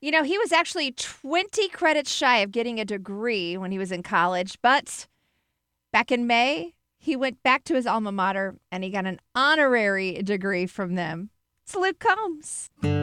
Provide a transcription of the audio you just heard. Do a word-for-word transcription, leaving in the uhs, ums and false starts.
You know, he was actually twenty credits shy of getting a degree when he was in college, but back in May, he went back to his alma mater and he got an honorary degree from them. It's Luke Combs.